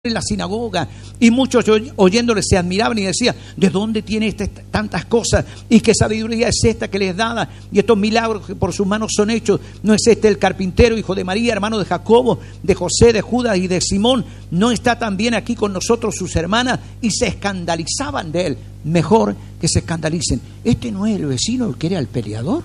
en la sinagoga, y muchos oyéndole se admiraban y decían: ¿de dónde tiene tantas cosas? ¿Y qué sabiduría es esta que les da? Y estos milagros que por sus manos son hechos. ¿No es este el carpintero, hijo de María, hermano de Jacobo, de José, de Judas y de Simón? ¿No está también aquí con nosotros sus hermanas? Y se escandalizaban de él. Mejor que se escandalicen. Este no es el vecino que era el peleador.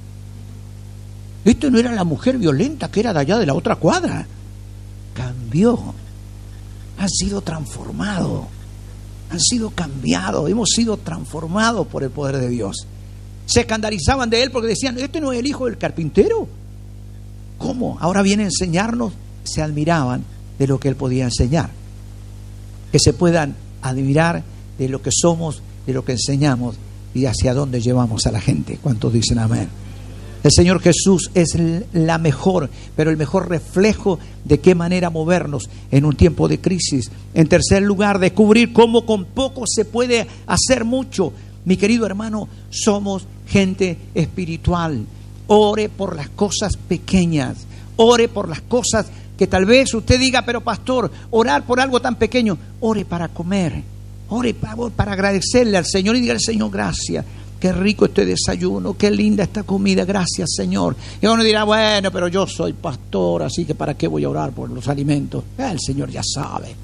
Este no era la mujer violenta que era de allá de la otra cuadra. Cambió. Han sido transformados, han sido cambiados, hemos sido transformados por el poder de Dios. Se escandalizaban de él porque decían: ¿este no es el hijo del carpintero? ¿Cómo? Ahora viene a enseñarnos. Se admiraban de lo que él podía enseñar. Que se puedan admirar de lo que somos, de lo que enseñamos y hacia dónde llevamos a la gente. ¿Cuántos dicen amén? El Señor Jesús es la mejor, pero el mejor reflejo de qué manera movernos en un tiempo de crisis. En tercer lugar, descubrir cómo con poco se puede hacer mucho. Mi querido hermano, somos gente espiritual. Ore por las cosas pequeñas. Ore por las cosas que tal vez usted diga: pero pastor, orar por algo tan pequeño. Ore para comer. Ore para agradecerle al Señor y diga al Señor: gracias. Qué rico este desayuno, qué linda esta comida, gracias Señor. Y uno dirá: bueno, pero yo soy pastor, así que ¿para qué voy a orar por los alimentos? El Señor ya sabe.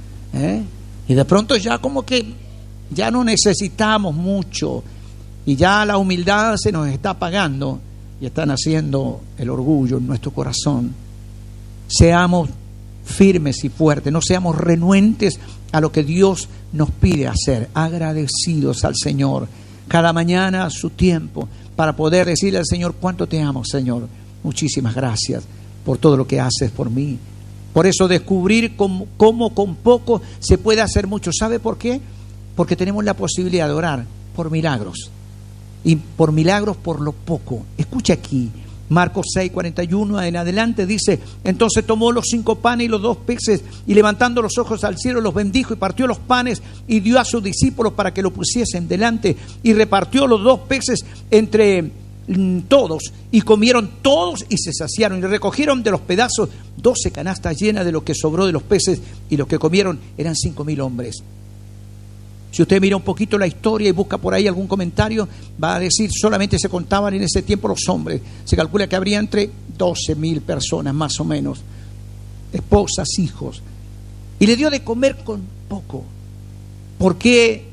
Y de pronto ya como que ya no necesitamos mucho, y ya la humildad se nos está apagando y está naciendo el orgullo en nuestro corazón. Seamos firmes y fuertes, no seamos renuentes a lo que Dios nos pide hacer, agradecidos al Señor. Cada mañana a su tiempo, para poder decirle al Señor: cuánto te amo, Señor. Muchísimas gracias por todo lo que haces por mí. Por eso descubrir cómo con poco se puede hacer mucho. ¿Sabe por qué? Porque tenemos la posibilidad de orar por milagros. Y por milagros por lo poco. Escucha aquí, Marcos 6:41 en adelante dice: entonces tomó los 5 panes y los 2 peces, y levantando los ojos al cielo los bendijo, y partió los panes y dio a sus discípulos para que lo pusiesen delante, y repartió los 2 peces entre todos, y comieron todos y se saciaron, y recogieron de los pedazos 12 canastas llenas de lo que sobró de los peces, y los que comieron eran 5,000 hombres. Si usted mira un poquito la historia y busca por ahí algún comentario, va a decir: solamente se contaban en ese tiempo los hombres. Se calcula que habría entre 12,000 personas más o menos, esposas, hijos. Y le dio de comer con poco. ¿Por qué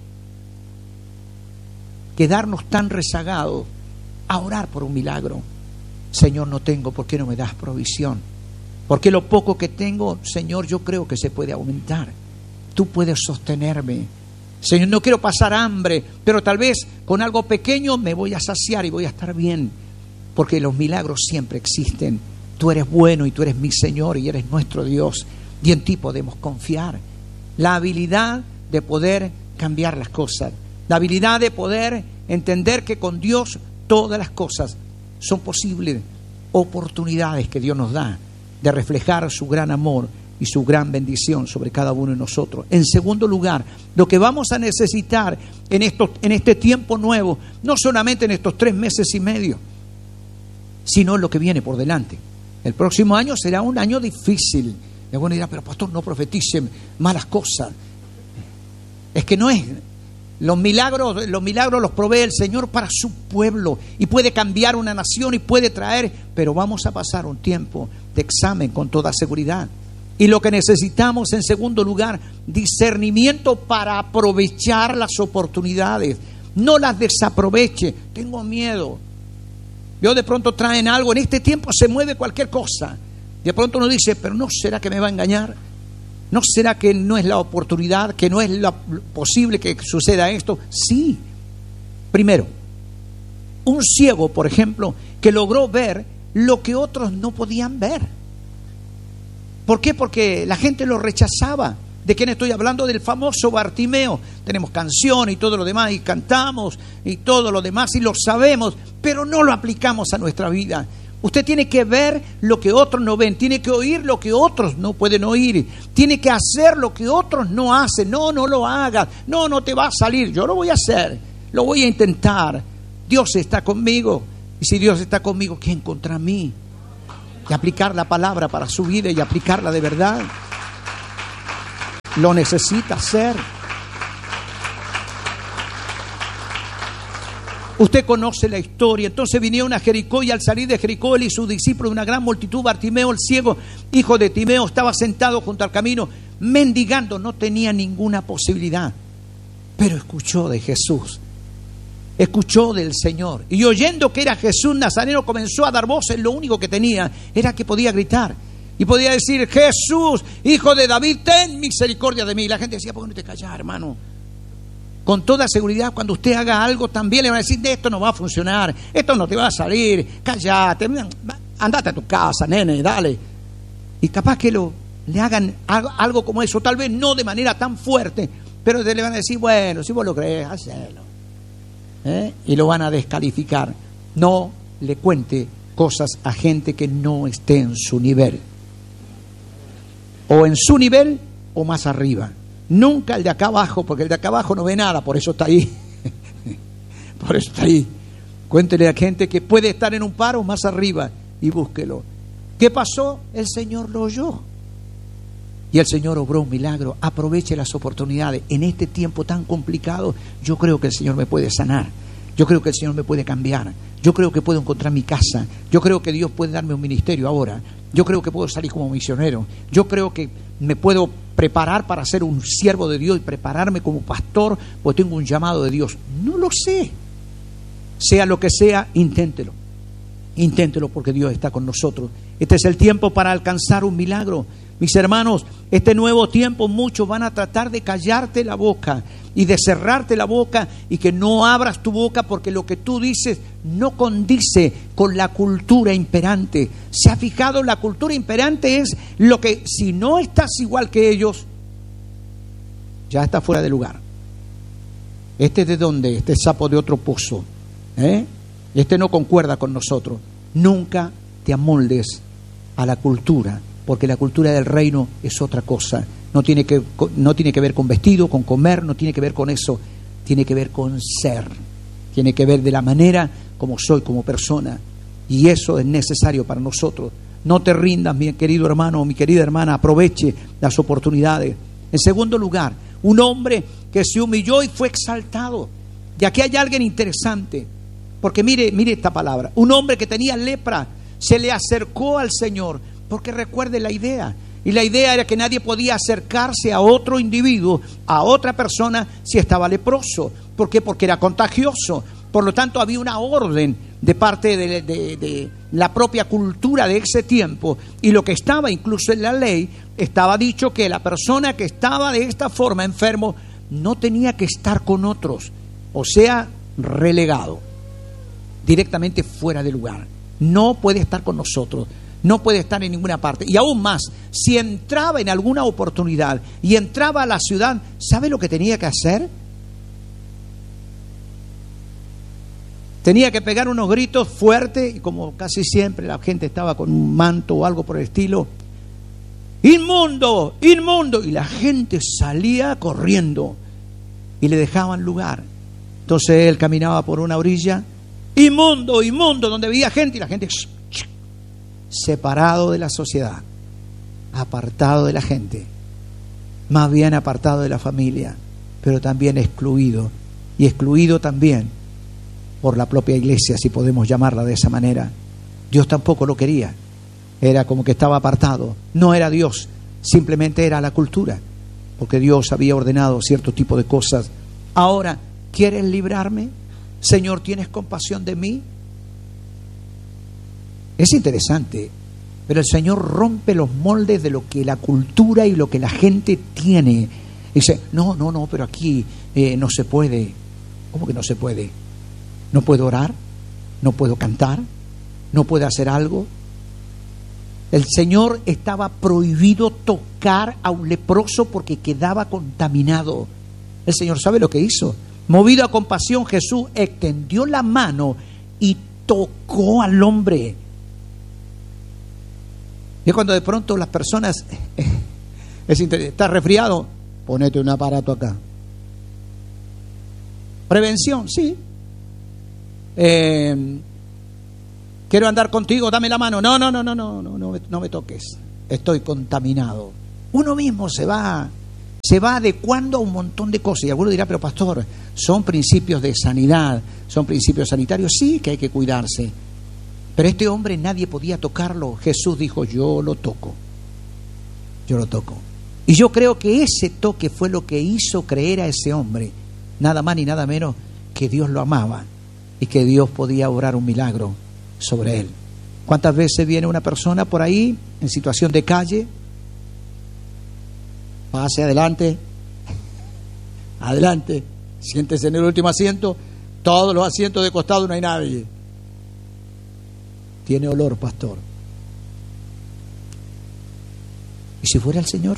quedarnos tan rezagados a orar por un milagro? Señor, no tengo, ¿por qué no me das provisión? Porque lo poco que tengo, Señor, yo creo que se puede aumentar. Tú puedes sostenerme. Señor, no quiero pasar hambre, pero tal vez con algo pequeño me voy a saciar y voy a estar bien, porque los milagros siempre existen. Tú eres bueno y tú eres mi Señor y eres nuestro Dios, y en ti podemos confiar. La habilidad de poder cambiar las cosas, la habilidad de poder entender que con Dios todas las cosas son posibles, oportunidades que Dios nos da de reflejar su gran amor y su gran bendición sobre cada uno de nosotros. En segundo lugar, lo que vamos a necesitar en este tiempo nuevo, no solamente en estos 3 meses y medio, sino en lo que viene por delante. El próximo año será un año difícil. Y alguno dirá: pero pastor, no profetice malas cosas. Es que no es. Los milagros los provee el Señor para su pueblo, y puede cambiar una nación y puede traer, pero vamos a pasar un tiempo de examen con toda seguridad. Y lo que necesitamos en segundo lugar, discernimiento para aprovechar las oportunidades. No las desaproveche. Tengo miedo. Yo de pronto traen algo. En este tiempo se mueve cualquier cosa. De pronto uno dice: pero ¿no será que me va a engañar? ¿No será que no es la oportunidad? ¿Que no es posible que suceda esto? Sí. Primero, un ciego, por ejemplo, que logró ver lo que otros no podían ver. ¿Por qué? Porque la gente lo rechazaba. ¿De quién estoy hablando? Del famoso Bartimeo. Tenemos canción y todo lo demás, y cantamos y todo lo demás, y lo sabemos, pero no lo aplicamos a nuestra vida. Usted tiene que ver lo que otros no ven, tiene que oír lo que otros no pueden oír, tiene que hacer lo que otros no hacen. No lo hagas, no te va a salir. Yo lo voy a hacer, lo voy a intentar. Dios está conmigo, y si Dios está conmigo, ¿quién contra mí? Y aplicar la palabra para su vida y aplicarla de verdad. Lo necesita hacer. Usted conoce la historia. Entonces vinieron a Jericó, y al salir de Jericó, él y sus discípulos, una gran multitud, Bartimeo el ciego, hijo de Timeo, estaba sentado junto al camino, mendigando. No tenía ninguna posibilidad, pero escuchó de Jesús, escuchó del Señor, y oyendo que era Jesús Nazareno, comenzó a dar voces. Lo único que tenía era que podía gritar y podía decir: Jesús, hijo de David, ten misericordia de mí. Y la gente decía: ¿por qué no te callas, hermano? Con toda seguridad, cuando usted haga algo, también le van a decir: esto no va a funcionar, esto no te va a salir, cállate, andate a tu casa, nene, dale. Y capaz que le hagan algo como eso, tal vez no de manera tan fuerte, pero le van a decir: bueno, si vos lo crees, hacelo. Y lo van a descalificar. No le cuente cosas a gente que no esté en su nivel, o en su nivel o más arriba. Nunca el de acá abajo, porque el de acá abajo no ve nada, por eso está ahí. Por eso está ahí. Cuéntele a gente que puede estar en un paro más arriba y búsquelo. ¿Qué pasó? El Señor lo oyó. Y el Señor obró un milagro. Aproveche las oportunidades. En este tiempo tan complicado, yo creo que el Señor me puede sanar. Yo creo que el Señor me puede cambiar. Yo creo que puedo encontrar mi casa. Yo creo que Dios puede darme un ministerio ahora. Yo creo que puedo salir como misionero. Yo creo que me puedo preparar para ser un siervo de Dios y prepararme como pastor, porque tengo un llamado de Dios. No lo sé. Sea lo que sea, inténtelo. Inténtelo, porque Dios está con nosotros. Este es el tiempo para alcanzar un milagro. Mis hermanos, este nuevo tiempo, muchos van a tratar de callarte la boca y de cerrarte la boca, y que no abras tu boca, porque lo que tú dices no condice con la cultura imperante. ¿Se ha fijado? La cultura imperante es lo que, si no estás igual que ellos, ya estás fuera de lugar. Este es de dónde, este sapo de otro pozo, este no concuerda con nosotros. Nunca te amoldes a la cultura, porque la cultura del reino es otra cosa. No tiene que ver con vestido, con comer, no tiene que ver con eso. Tiene que ver con ser. Tiene que ver de la manera como soy como persona. Y eso es necesario para nosotros. No te rindas, mi querido hermano o mi querida hermana. Aproveche las oportunidades. En segundo lugar, un hombre que se humilló y fue exaltado. Y aquí hay alguien interesante, porque mire esta palabra. Un hombre que tenía lepra se le acercó al Señor, porque recuerde la idea. Y la idea era que nadie podía acercarse a otro individuo, a otra persona, si estaba leproso. ¿Por qué? Porque era contagioso. Por lo tanto, había una orden de parte de la propia cultura de ese tiempo. Y lo que estaba incluso en la ley, estaba dicho que la persona que estaba de esta forma enfermo no tenía que estar con otros. O sea, relegado, directamente fuera de lugar. No puede estar con nosotros. No puede estar en ninguna parte. Y aún más, si entraba en alguna oportunidad y entraba a la ciudad, ¿sabe lo que tenía que hacer? Tenía que pegar unos gritos fuertes, y como casi siempre la gente estaba con un manto o algo por el estilo: ¡inmundo! ¡Inmundo! Y la gente salía corriendo y le dejaban lugar. Entonces él caminaba por una orilla: ¡inmundo! ¡Inmundo! Donde veía gente, y la gente separado de la sociedad, apartado de la gente, más bien apartado de la familia, pero también excluido, y excluido también por la propia iglesia, si podemos llamarla de esa manera. Dios tampoco lo quería, era como que estaba apartado. No era Dios, simplemente era la cultura, porque Dios había ordenado cierto tipo de cosas. Ahora, ¿quieres librarme? Señor, ¿tienes compasión de mí? Es interesante, pero el Señor rompe los moldes de lo que la cultura y lo que la gente tiene. Dice: no, pero aquí no se puede. ¿Cómo que no se puede? ¿No puedo orar? ¿No puedo cantar? ¿No puedo hacer algo? El Señor estaba prohibido tocar a un leproso porque quedaba contaminado. El Señor, ¿sabe lo que hizo? Movido a compasión, Jesús extendió la mano y tocó al hombre. Y es cuando de pronto las personas, ¿estás resfriado? Ponete un aparato acá. Prevención, sí. Quiero andar contigo, dame la mano. No me toques. Estoy contaminado. Uno mismo se va se va adecuando a un montón de cosas. Y alguno dirá, pero pastor, son principios de sanidad, son principios sanitarios. Sí, que hay que cuidarse. Pero este hombre nadie podía tocarlo. Jesús dijo, yo lo toco. Yo lo toco. Y yo creo que ese toque fue lo que hizo creer a ese hombre, nada más ni nada menos, que Dios lo amaba y que Dios podía obrar un milagro sobre él. ¿Cuántas veces viene una persona por ahí en situación de calle? Pase adelante, adelante, siéntese en el último asiento, todos los asientos de costado no hay nadie. Tiene olor, pastor. ¿Y si fuera el Señor?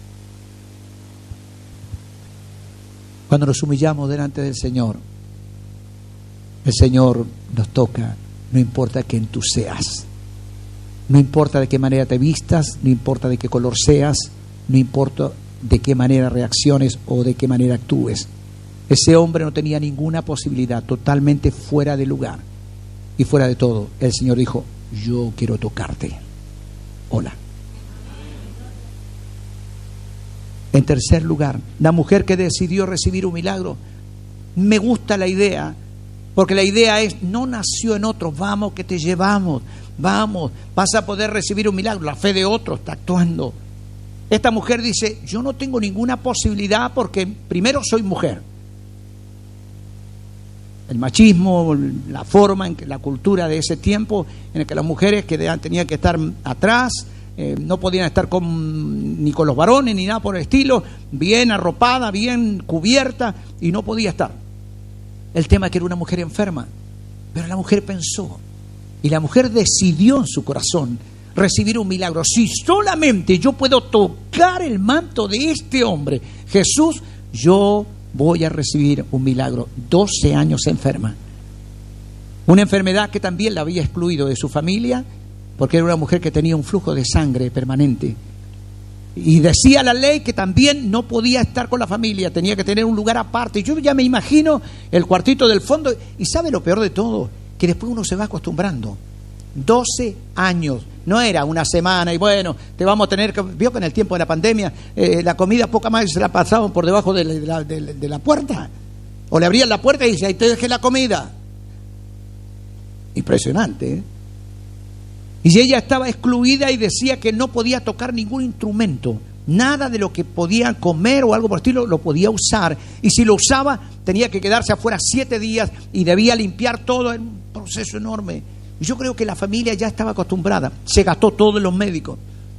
Cuando nos humillamos delante del Señor, el Señor nos toca, no importa quién tú seas, no importa de qué manera te vistas, no importa de qué color seas, no importa de qué manera reacciones o de qué manera actúes. Ese hombre no tenía ninguna posibilidad, totalmente fuera de lugar y fuera de todo. El Señor dijo, yo quiero tocarte. Hola. En tercer lugar, la mujer que decidió recibir un milagro. Me gusta la idea, porque la idea es, no nació en otros, vamos que te llevamos, vamos, vas a poder recibir un milagro. La fe de otro está actuando. Esta mujer dice, yo no tengo ninguna posibilidad porque primero soy mujer. El machismo, la forma en que la cultura de ese tiempo, en el que las mujeres tenían que estar atrás, no podían estar ni con los varones ni nada por el estilo, bien arropada, bien cubierta, y no podía estar. El tema es que era una mujer enferma, pero la mujer pensó, y la mujer decidió en su corazón recibir un milagro. Si solamente yo puedo tocar el manto de este hombre, Jesús, yo voy a recibir un milagro. 12 años enferma, una enfermedad que también la había excluido de su familia, porque era una mujer que tenía un flujo de sangre permanente. Y decía la ley que también no podía estar con la familia, tenía que tener un lugar aparte. Yo ya me imagino el cuartito del fondo. Y ¿sabe lo peor de todo? Que después uno se va acostumbrando. 12 años, no era una semana y bueno, te vamos a tener que... Vio que en el tiempo de la pandemia la comida poca más se la pasaban por debajo de la puerta. O le abrían la puerta y dice, ahí te dejé la comida. Impresionante, ¿eh? Y ella estaba excluida y decía que no podía tocar ningún instrumento. Nada de lo que podía comer o algo por el estilo lo podía usar. Y si lo usaba, tenía que quedarse afuera 7 días y debía limpiar todo. En un proceso enorme. Y yo creo que la familia ya estaba acostumbrada. Se gastó todo en los médicos.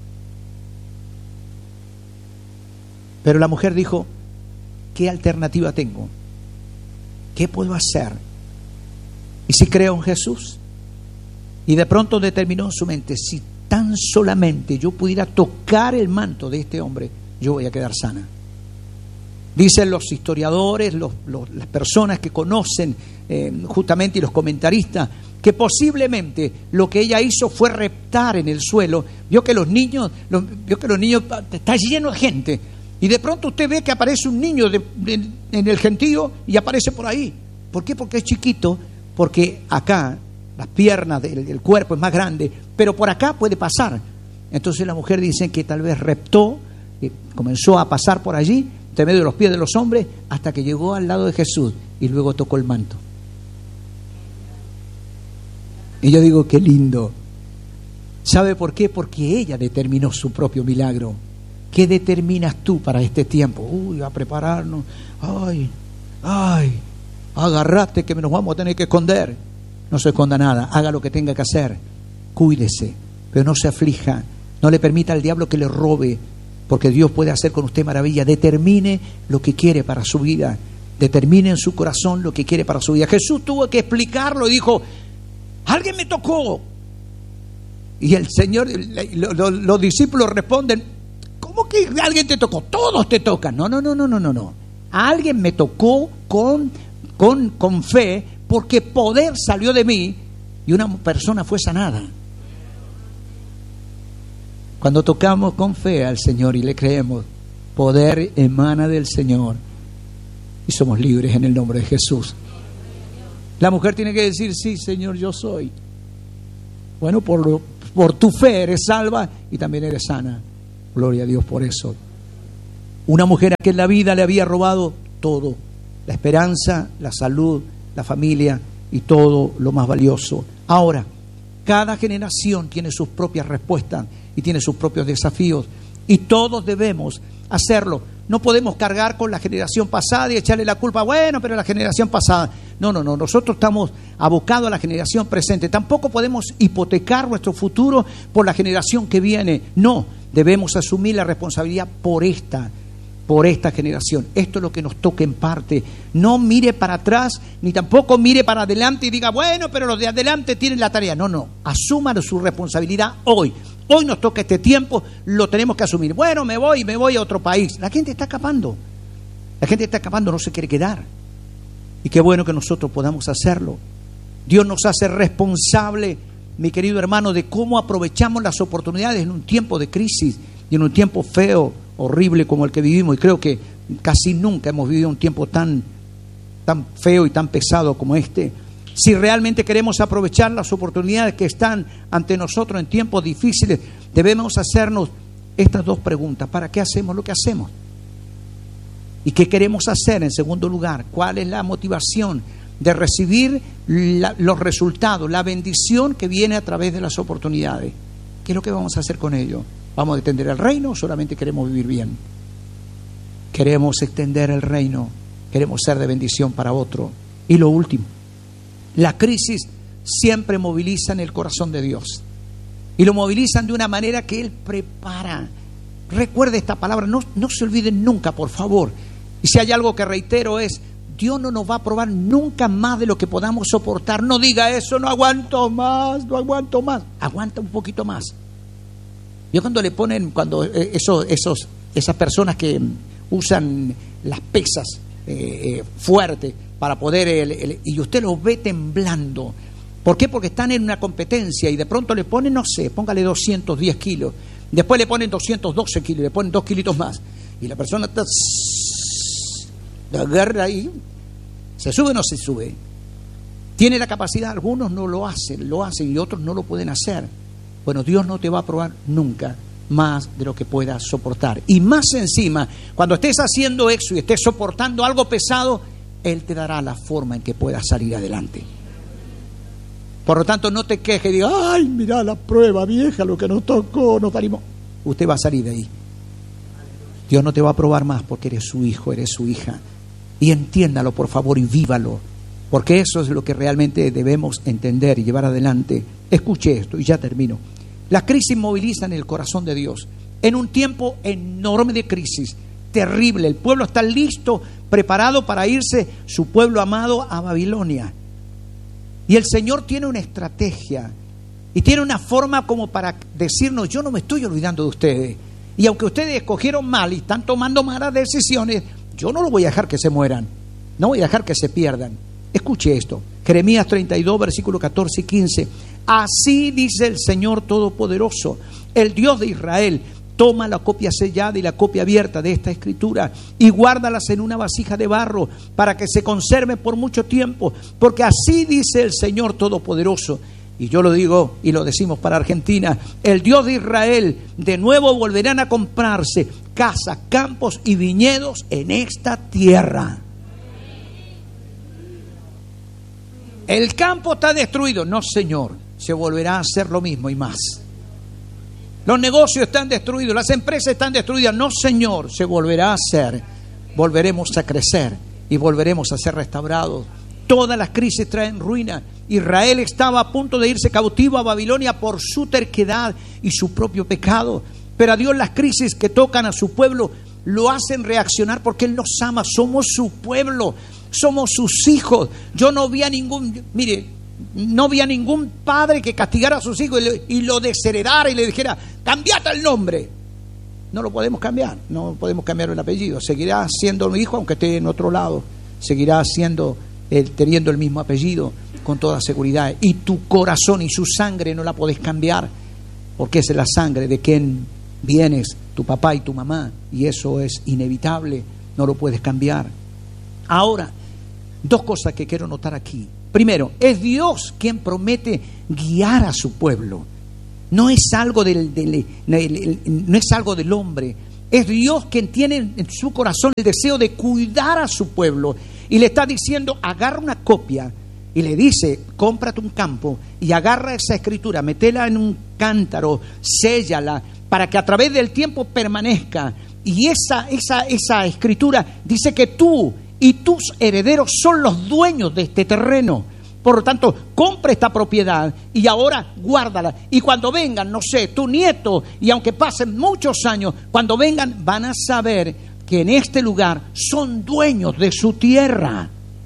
Pero la mujer dijo, ¿qué alternativa tengo? ¿Qué puedo hacer? ¿Y si creo en Jesús? Y de pronto determinó en su mente, si tan solamente yo pudiera tocar el manto de este hombre, yo voy a quedar sana. Dicen los historiadores, las personas que conocen justamente, y los comentaristas, que posiblemente lo que ella hizo fue reptar en el suelo. Vio que los niños está lleno de gente, y de pronto usted ve que aparece un niño en el gentío y aparece por ahí. ¿Por qué? Porque es chiquito, porque acá las piernas del cuerpo es más grande, pero por acá puede pasar. Entonces la mujer dice que tal vez reptó, comenzó a pasar por allí, entre medio de los pies de los hombres, hasta que llegó al lado de Jesús y luego tocó el manto. Y yo digo, qué lindo. ¿Sabe por qué? Porque ella determinó su propio milagro. ¿Qué determinas tú para este tiempo? A prepararnos. Agarrate que nos vamos a tener que esconder. No se esconda nada, haga lo que tenga que hacer, cuídese, pero no se aflija, no le permita al diablo que le robe, porque Dios puede hacer con usted maravilla. Determine lo que quiere para su vida, determine en su corazón lo que quiere para su vida. Jesús tuvo que explicarlo y dijo, alguien me tocó. Y el Señor, los discípulos responden, ¿cómo que alguien te tocó? Todos te tocan. No. Alguien me tocó con fe, porque poder salió de mí y una persona fue sanada. Cuando tocamos con fe al Señor y le creemos, poder emana del Señor y somos libres en el nombre de Jesús. La mujer tiene que decir, sí, Señor, yo soy. Bueno, por tu fe eres salva y también eres sana. Gloria a Dios por eso. Una mujer a quien la vida le había robado todo: la esperanza, la salud, la familia y todo lo más valioso. Ahora, cada generación tiene sus propias respuestas y tiene sus propios desafíos, y todos debemos hacerlo. No podemos cargar con la generación pasada y echarle la culpa, bueno, pero la generación pasada. No, nosotros estamos abocados a la generación presente. Tampoco podemos hipotecar nuestro futuro por la generación que viene. No, debemos asumir la responsabilidad por esta generación. Esto es lo que nos toca en parte. No mire para atrás, ni tampoco mire para adelante y diga, bueno, pero los de adelante tienen la tarea. No, asuman su responsabilidad hoy. Hoy nos toca este tiempo, lo tenemos que asumir. Bueno, me voy a otro país. La gente está escapando. No se quiere quedar. Y qué bueno que nosotros podamos hacerlo. Dios nos hace responsable, mi querido hermano, de cómo aprovechamos las oportunidades en un tiempo de crisis y en un tiempo feo, horrible como el que vivimos. Y creo que casi nunca hemos vivido un tiempo tan feo y tan pesado como este. Si realmente queremos aprovechar las oportunidades que están ante nosotros en tiempos difíciles, debemos hacernos estas dos preguntas. ¿Para qué hacemos lo que hacemos? ¿Y qué queremos hacer en segundo lugar? ¿Cuál es la motivación de recibir los resultados, la bendición que viene a través de las oportunidades? ¿Qué es lo que vamos a hacer con ello? ¿Vamos a extender el reino o solamente queremos vivir bien? Queremos extender el reino, queremos ser de bendición para otro. Y lo último, la crisis siempre movilizan el corazón de Dios. Y lo movilizan de una manera que Él prepara. Recuerde esta palabra, no se olviden nunca, por favor. Y si hay algo que reitero es, Dios no nos va a probar nunca más de lo que podamos soportar. No diga eso, no aguanto más. Aguanta un poquito más. Yo cuando le ponen, esas personas que usan las pesas fuertes para poder, y usted los ve temblando. ¿Por qué? Porque están en una competencia y de pronto le ponen, no sé, póngale 210 kilos. Después le ponen 212 kilos, le ponen 2 kilitos más. Y la persona está, la agarra ahí. ¿Se sube o no se sube? Tiene la capacidad, algunos no lo hacen y otros no lo pueden hacer. Bueno, Dios no te va a probar nunca más de lo que puedas soportar. Y más encima, cuando estés haciendo eso y estés soportando algo pesado, Él te dará la forma en que puedas salir adelante. Por lo tanto, no te quejes y digas, ay, mira la prueba vieja, lo que nos tocó, nos parimos. Usted va a salir de ahí. Dios no te va a probar más porque eres su hijo, eres su hija. Y entiéndalo, por favor, y vívalo. Porque eso es lo que realmente debemos entender y llevar adelante. Escuche esto y ya termino. Las crisis movilizan el corazón de Dios. En un tiempo enorme de crisis, terrible, el pueblo está listo, preparado para irse, su pueblo amado, a Babilonia. Y el Señor tiene una estrategia y tiene una forma como para decirnos, yo no me estoy olvidando de ustedes. Y aunque ustedes escogieron mal y están tomando malas decisiones, yo no los voy a dejar que se mueran, no voy a dejar que se pierdan. Escuche esto, Jeremías 32, versículos 14 y 15. Así dice el Señor Todopoderoso, el Dios de Israel: toma la copia sellada y la copia abierta de esta escritura y guárdalas en una vasija de barro para que se conserven por mucho tiempo, porque así dice el Señor Todopoderoso. Y yo lo digo y lo decimos para Argentina: el Dios de Israel, de nuevo volverán a comprarse casas, campos y viñedos en esta tierra. El campo está destruido. No, Señor, se volverá a hacer lo mismo y más. Los negocios están destruidos, las empresas están destruidas. No, Señor, se volverá a hacer. Volveremos a crecer y volveremos a ser restaurados. Todas las crisis traen ruina. Israel estaba a punto de irse cautivo a Babilonia por su terquedad y su propio pecado. Pero a Dios las crisis que tocan a su pueblo lo hacen reaccionar porque Él nos ama. Somos su pueblo, somos sus hijos. Yo no vi a ningún padre que castigara a sus hijos y lo desheredara y le dijera, cambiate el nombre. No lo podemos cambiar, no podemos cambiar el apellido. Seguirá siendo mi hijo aunque esté en otro lado. Seguirá siendo teniendo el mismo apellido con toda seguridad. Y tu corazón y su sangre no la podés cambiar, porque esa es la sangre de quien vienes, tu papá y tu mamá, y eso es inevitable, no lo puedes cambiar. Ahora, dos cosas que quiero notar aquí. Primero, es Dios quien promete guiar a su pueblo. No es algo del hombre. Es Dios quien tiene en su corazón el deseo de cuidar a su pueblo. Y le está diciendo, agarra una copia. Y le dice, cómprate un campo y agarra esa escritura, metela en un cántaro, séllala, para que a través del tiempo permanezca. Y esa escritura dice que tú y tus herederos son los dueños de este terreno. Por lo tanto, compra esta propiedad y ahora guárdala. Y cuando vengan, no sé, tu nieto, y aunque pasen muchos años, cuando vengan van a saber que en este lugar son dueños de su tierra.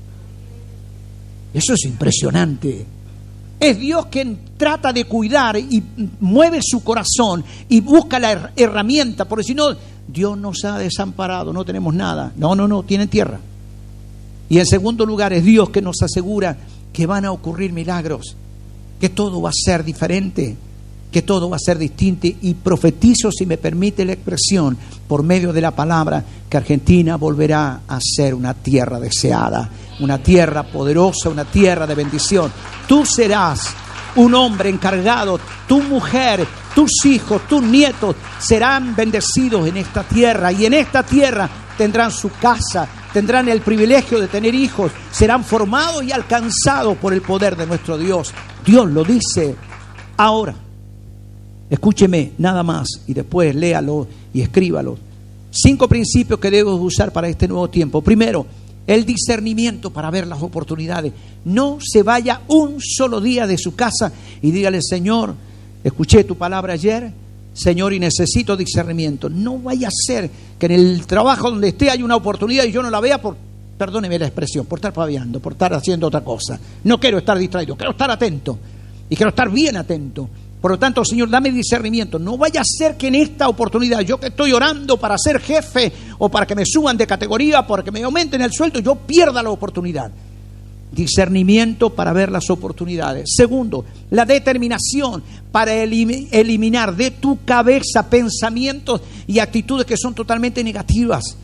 Eso es impresionante. Es Dios quien trata de cuidar y mueve su corazón y busca la herramienta, porque si no, Dios nos ha desamparado, no tenemos nada. No, tienen tierra. Y en segundo lugar, es Dios que nos asegura que van a ocurrir milagros, que todo va a ser diferente, que todo va a ser distinto. Y profetizo, si me permite la expresión, por medio de la palabra, que Argentina volverá a ser una tierra deseada, una tierra poderosa, una tierra de bendición. Tú serás un hombre encargado, tu mujer, tus hijos, tus nietos serán bendecidos en esta tierra, y en esta tierra tendrán su casa, tendrán el privilegio de tener hijos, serán formados y alcanzados por el poder de nuestro Dios. Dios lo dice. Ahora, escúcheme nada más y después léalo y escríbalo. 5 principios que debes usar para este nuevo tiempo. Primero, el discernimiento para ver las oportunidades. No se vaya un solo día de su casa y dígale, Señor, escuché tu palabra ayer, Señor, y necesito discernimiento. No vaya a ser que en el trabajo donde esté hay una oportunidad y yo no la vea por, perdóneme la expresión, por estar paviando, por estar haciendo otra cosa. No quiero estar distraído, quiero estar atento y quiero estar bien atento. Por lo tanto, Señor, dame discernimiento. No vaya a ser que en esta oportunidad, yo que estoy orando para ser jefe o para que me suban de categoría, para que me aumenten el sueldo, yo pierda la oportunidad. Discernimiento para ver las oportunidades. Segundo, la determinación para eliminar de tu cabeza pensamientos y actitudes que son totalmente negativas.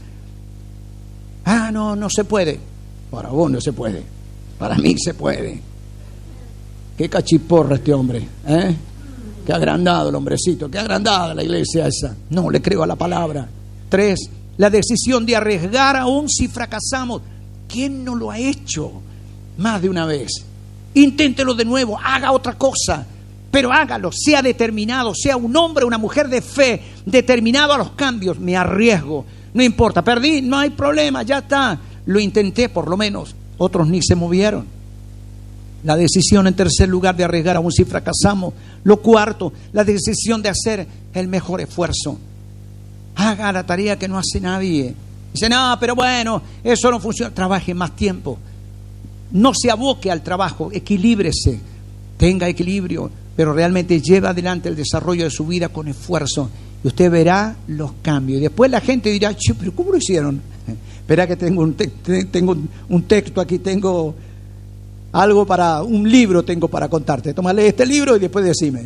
No se puede. Para vos no se puede. Para mí se puede. Qué cachiporra este hombre, ¿eh? Qué agrandado el hombrecito, qué agrandada la iglesia esa. No le creo a la palabra. 3, la decisión de arriesgar aún si fracasamos. ¿Quién no lo ha hecho más de una vez? Inténtelo de nuevo, haga otra cosa, pero hágalo, sea determinado, sea un hombre o una mujer de fe, determinado a los cambios. Me arriesgo, no importa, perdí, no hay problema, ya está. Lo intenté por lo menos, otros ni se movieron. La decisión, en tercer lugar, de arriesgar aún si fracasamos. Lo cuarto, la decisión de hacer el mejor esfuerzo. Haga la tarea que no hace nadie. Dice, no, pero bueno, eso no funciona. Trabaje más tiempo. No se aboque al trabajo, equilíbrese, tenga equilibrio, pero realmente lleva adelante el desarrollo de su vida con esfuerzo. Y usted verá los cambios. Y después la gente dirá, pero ¿cómo lo hicieron? Espera que tengo un texto aquí, tengo algo para un libro tengo para contarte. Tómale este libro y después decime.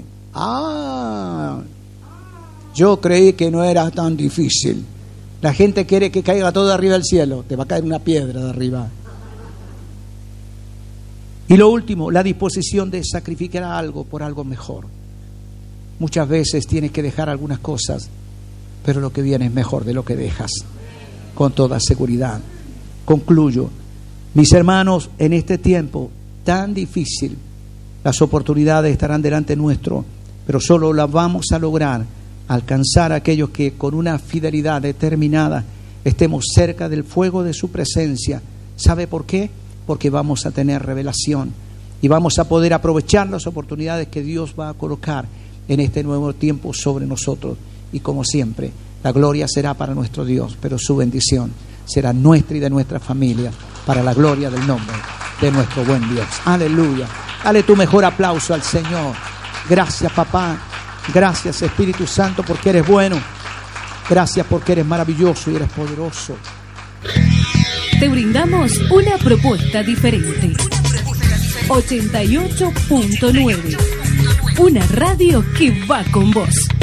Yo creí que no era tan difícil. La gente quiere que caiga todo de arriba del cielo. Te va a caer una piedra de arriba. Y lo último, la disposición de sacrificar algo por algo mejor. Muchas veces tienes que dejar algunas cosas, pero lo que viene es mejor de lo que dejas, con toda seguridad. Concluyo. Mis hermanos, en este tiempo tan difícil, las oportunidades estarán delante nuestro, pero solo las vamos a lograr alcanzar a aquellos que con una fidelidad determinada estemos cerca del fuego de su presencia. ¿Sabe por qué? Porque vamos a tener revelación y vamos a poder aprovechar las oportunidades que Dios va a colocar en este nuevo tiempo sobre nosotros. Y como siempre, la gloria será para nuestro Dios, pero su bendición será nuestra y de nuestra familia, para la gloria del nombre de nuestro buen Dios. Aleluya. Dale tu mejor aplauso al Señor. Gracias, papá. Gracias, Espíritu Santo, porque eres bueno. Gracias porque eres maravilloso y eres poderoso. Te brindamos una propuesta diferente. 88.9. Una radio que va con vos.